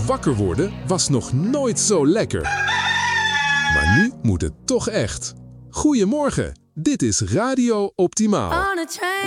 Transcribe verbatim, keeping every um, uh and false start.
Wakker worden was nog nooit zo lekker. Maar nu moet het toch echt. Goedemorgen, dit is Radio Optimaal.